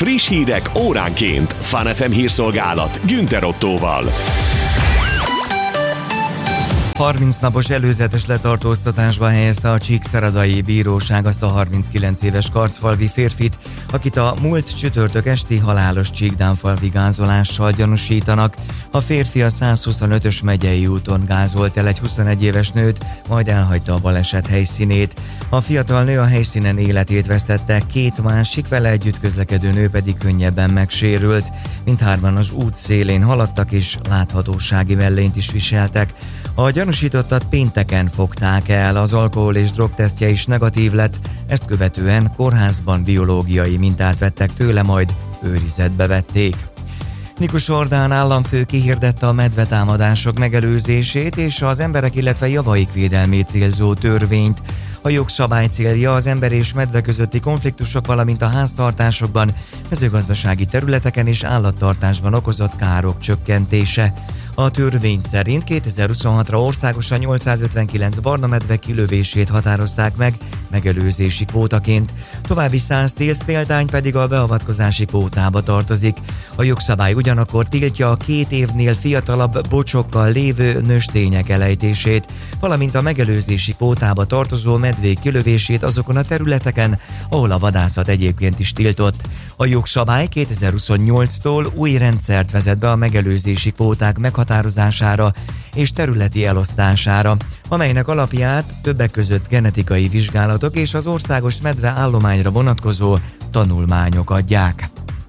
Friss hírek óránként. Fun FM hírszolgálat Günther Ottóval. 30 napos előzetes letartóztatásba helyezte a Csíkszeredai Bíróság azt a 39 éves karcfalvi férfit, akit a múlt csütörtök esti halálos csíkdánfalvi gázolással gyanúsítanak. A férfi a 125-ös megyei úton gázolt el egy 21 éves nőt, majd elhagyta a baleset helyszínét. A fiatal nő a helyszínen életét vesztette, két másik vele együtt közlekedő nő pedig könnyebben megsérült. Mindhárman az út szélén haladtak és láthatósági mellényt is viseltek. A gyanúsítottat pénteken fogták el, az alkohol- és drogtesztje is negatív lett, ezt követően kórházban biológiai mintát vettek tőle, majd őrizetbe vették. Nikus Ordán államfő kihirdette a medvetámadások megelőzését és az emberek, illetve javaik védelmét célzó törvényt. A jogszabály célja az ember és medve közötti konfliktusok, valamint a háztartásokban, mezőgazdasági területeken és állattartásban okozott károk csökkentése. A törvény szerint 2026-ra országosan 859 barna medve kilövését határozták meg megelőzési kvótaként, további 110 példány pedig a beavatkozási kvótába tartozik. A jogszabály ugyanakkor tiltja a 2 évnél fiatalabb bocsokkal lévő nőstények elejtését, valamint a megelőzési kvótába tartozó medvék kilövését azokon a területeken, ahol a vadászat egyébként is tiltott. A jogszabály 2028-tól új rendszert vezet be a megelőzési kvóták meghatározására és területi elosztására, amelynek alapját többek között genetikai vizsgálatok és az országos medve állományra vonatkozó tanulmányok adják.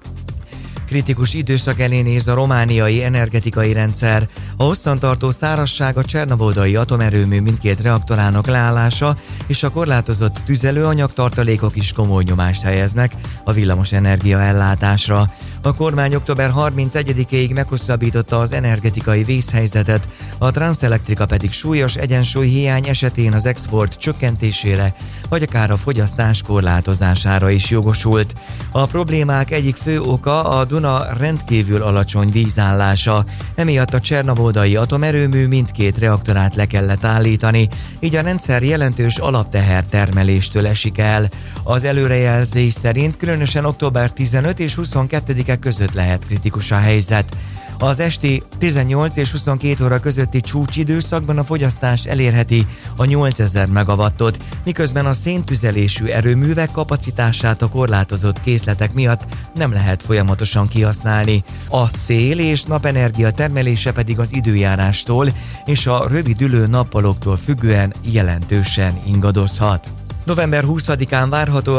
Kritikus időszak elé néz a romániai energetikai rendszer. A hosszantartó szárazság, a Csernovoldai atomerőmű mindkét reaktorának leállása és a korlátozott tüzelőanyagtartalékok is komoly nyomást helyeznek a villamos energia ellátásra. A kormány október 31-ig meghosszabbította az energetikai vészhelyzetet, a Transelectrica pedig súlyos egyensúlyhiány esetén az export csökkentésére, vagy akár a fogyasztás korlátozására is jogosult. A problémák egyik fő oka a Duna rendkívül alacsony vízállása, emiatt a Csernovoldai atomerőmű mindkét reaktorát le kellett állítani, így a rendszer jelentős alapteher termeléstől esik el. Az előrejelzés szerint különösen október 15 és 22-e között lehet kritikus a helyzet. Az esti 18 és 22 óra közötti csúcsidőszakban a fogyasztás elérheti a 8000 megawattot, miközben a széntüzelésű erőművek kapacitását a korlátozott készletek miatt nem lehet folyamatosan kihasználni. A szél- és napenergia termelése pedig az időjárástól és a rövidülő nappaloktól függően jelentősen ingadozhat. November 20-án várható a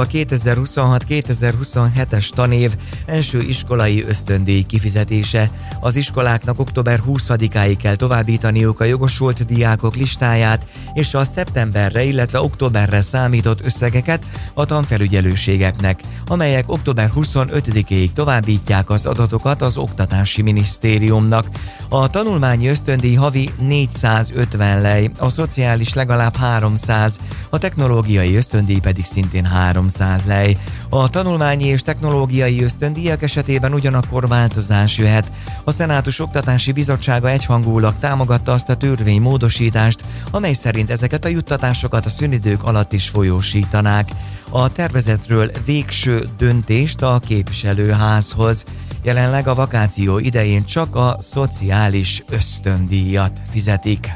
2026-2027-es tanév első iskolai ösztöndíj kifizetése. Az iskoláknak október 20-áig kell továbbítaniuk a jogosult diákok listáját és a szeptemberre, illetve októberre számított összegeket a tanfelügyelőségeknek, amelyek október 25-ig továbbítják az adatokat az Oktatási Minisztériumnak. A tanulmányi ösztöndíj havi 450 lej, a szociális legalább 300, a technológiai ösztöndíj pedig szintén 300 lej. A tanulmányi és technológiai ösztöndíjak esetében ugyanakkor változás jöhet. A Szenátus Oktatási Bizottsága egyhangulag támogatta azt a törvénymódosítást, amely szerint ezeket a juttatásokat a szünidők alatt is folyósítanák. A tervezetről végső döntést a képviselőházhoz. Jelenleg a vakáció idején csak a szociális ösztöndíjat fizetik.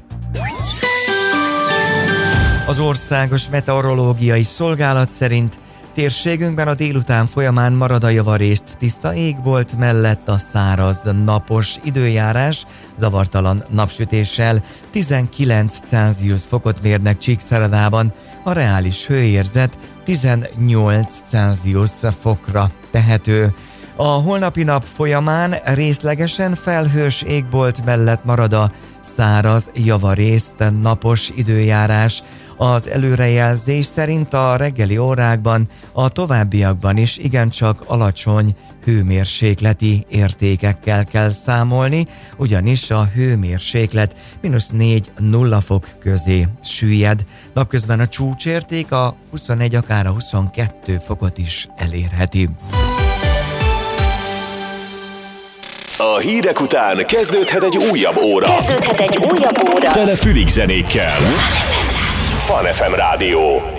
Az Országos Meteorológiai Szolgálat szerint térségünkben a délután folyamán marad a javarészt tiszta égbolt mellett a száraz napos időjárás, zavartalan napsütéssel. 19 Celsius fokot mérnek Csíkszeredában, a reális hőérzet 18 Celsius fokra tehető. A holnapi nap folyamán részlegesen felhős égbolt mellett marad a száraz, javarészt napos időjárás. Az előrejelzés szerint a reggeli órákban, a továbbiakban is igencsak alacsony hőmérsékleti értékekkel kell számolni, ugyanis a hőmérséklet -4-0 fok közé süllyed. Napközben a csúcsérték a 21, akár a 22 fokot is elérheti. A hírek után kezdődhet egy újabb óra. Tele fülig zenékkel. Fun FM Rádió.